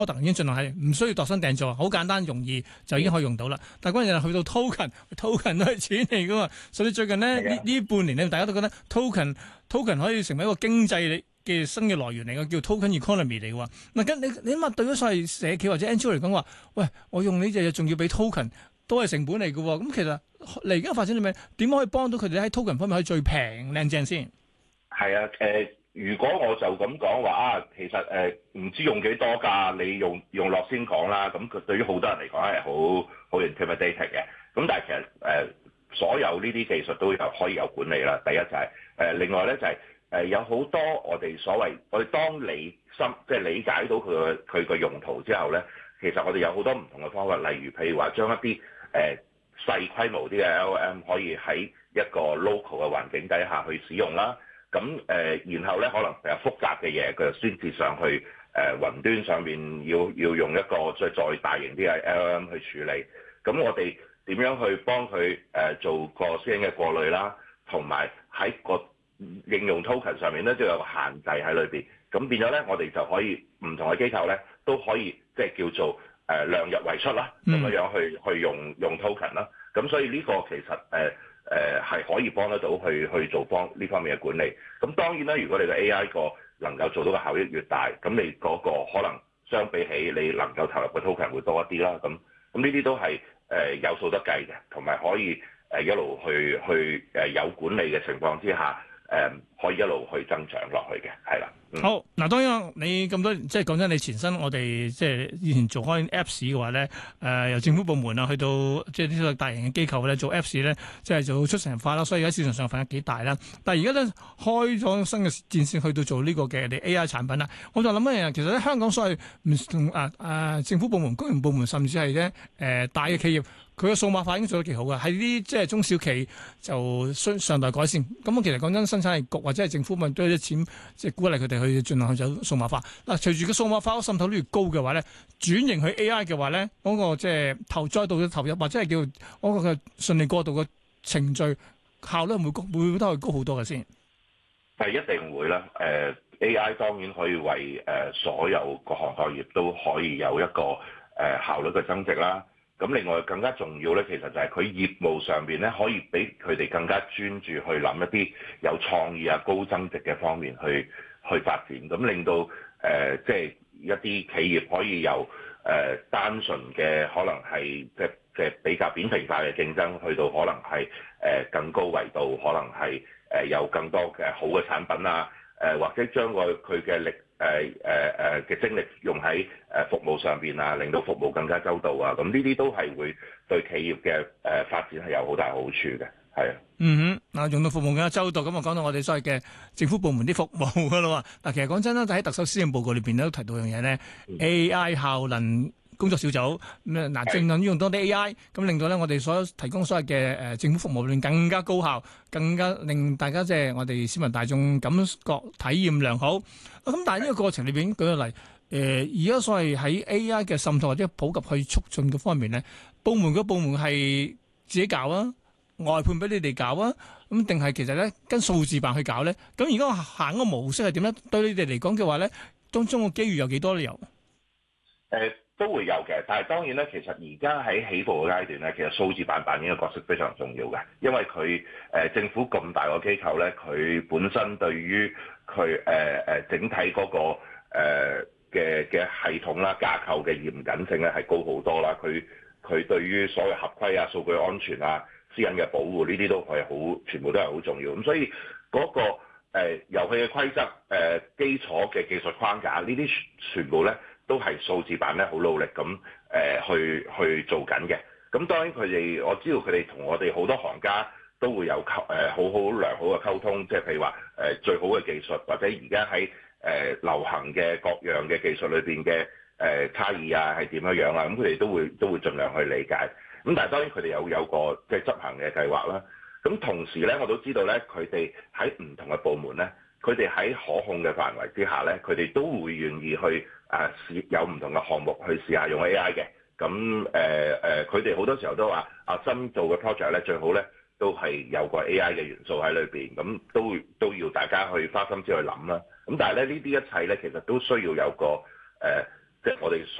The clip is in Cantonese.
model 已經盡量係唔需要度身訂造，好簡單容易就已經可以用到啦。但係關鍵係去到 token 都係錢嚟噶嘛，所以最近咧呢半年咧，大家都覺得 token 可以成為一個經濟嘅新嘅來源嚟嘅，叫 token economy 嚟嘅喎。嗱，咁你諗下對咗所謂社企或者 NGO 嚟講話，喂，我用呢隻嘢仲要俾 token，都係成本嚟嘅喎。咁其實嚟緊發展裏面點可以幫到佢哋喺 token 方面可以最平靚正先？ 係啊，如果我就咁講話啊，其實唔知用幾多㗎，你用落先講啦。咁佢對於好多人嚟講係好 intimidating 嘅。咁但係其實所有呢啲技術都可以有管理啦。第一就係另外咧就係有好多我哋當即係理解到佢個用途之後咧，其實我哋有好多唔同嘅方法，例如譬如話將一啲細規模啲嘅 LLM 可以喺一個 local 嘅環境底下去使用啦。咁然後咧，可能有複雜嘅嘢，佢就先至上去雲端上面要用一個再大型啲嘅 LLM 去處理。咁我哋點樣去幫佢做個私隱嘅過濾啦，同埋喺個應用 token 上面咧都有個限制喺裏邊。咁變咗咧，我哋就可以唔同嘅機構咧都可以即係叫做量入為出啦，咁樣去用 token 啦。咁所以呢個其實係可以幫得到去做呢方面嘅管理。咁當然啦，如果你個 AI 能夠做到嘅效益越大，咁你嗰個可能相比起你能夠投入嘅 token 會多一啲啦。咁呢啲都係有數得計嘅，同埋可以一路去有管理嘅情況之下，可以一路去增長落去嘅，係啦。 好嗱，當然你咁多即係講真，你前身我哋即係以前做開 Apps 嘅話咧，由政府部門啊，去到即係呢個大型嘅機構咧做 Apps 咧，即係做出成化啦，所以而家市場上份額幾大啦。但係而家咧開咗新嘅戰線去到做呢個嘅 AI 產品啦，我就諗一樣，其實咧香港所謂唔同政府部門、公營部門，甚至係咧大嘅企業。佢嘅數碼化已經做得幾好㗎，喺啲即係中小企就尚待改善。咁其實講真，生產力局或者係政府咪都有啲錢，即係鼓勵佢哋去盡量去走數碼化。嗱，隨住個數碼化滲透率越高嘅話咧，轉型去 AI 嘅話咧，嗰個即係再度嘅投入或者係叫嗰個嘅順利過渡嘅程序效率會都係高好多嘅先。 係一定會啦。AI 當然可以為所有各行各業都可以有一個效率嘅增值啦。咁另外更加重要咧，其實就係佢業務上邊咧，可以俾佢哋更加專注去諗一啲有創意啊、高增值嘅方面去發展，咁令到即係一啲企業可以由單純嘅可能係即係比較扁平化嘅競爭，去到可能係更高維度，可能係有更多嘅好嘅產品啊，或者將佢嘅力嘅精力用喺服務上邊啊，令到服務更加周到啊，咁呢啲都係會對企業嘅發展係有好大好處嘅，係啊。 用到服務更加周到，咁啊講到我哋所謂嘅政府部門啲服務噶啦喎。嗱，其實講真啦，喺特首施政報告裏邊都提到樣嘢咧，AI 效能工作小組咁嗱，正論用多啲 AI，咁令到咧我哋所提供所謂嘅政府服務裏面更加高效，更加令大家即係我哋市民大眾感覺體驗良好。咁但係呢個過程裏邊舉個例，而家所謂喺 AI 嘅滲透或者普及去促進嘅方面咧，部門係自己搞啊，外判俾你哋搞啊，咁定係其實咧跟數字辦去搞咧？咁而家行個模式係點咧？對你哋嚟講嘅話咧，當中嘅機遇有幾多理由？ 都會有嘅，但係當然咧，其實而家喺起步嘅階段咧，其實數字辦扮演嘅角色非常重要嘅，因為佢政府咁大個機構咧，佢本身對於佢整體嗰個嘅系統啦、架構嘅嚴謹性咧係高好多啦，佢對於所謂合規啊、數據安全啊、私隱嘅保護呢啲都係全部都係好重要。咁所以嗰個遊戲嘅規則、基礎嘅技術框架呢啲全部咧，都係數字辦咧，好努力咁去做緊嘅。咁當然我知道佢哋同我哋好多行家都會有好良好嘅溝通，即係譬如話最好嘅技術，或者而家喺流行嘅各樣嘅技術裏邊嘅差異啊係點樣啊，咁佢哋都會盡量去理解。咁但係當然佢哋有個即係執行嘅計劃啦。咁同時咧，我都知道咧，佢哋喺唔同嘅部門咧，佢哋喺可控嘅範圍之下咧，佢哋都會願意去有唔同嘅項目去試下用 AI 嘅。咁佢哋好多時候都話新做嘅 project 咧，最好咧都係有個 AI 嘅元素喺裏邊，咁都要大家去花心思去諗啦。咁但係咧，呢啲一切咧，其實都需要有個即係我哋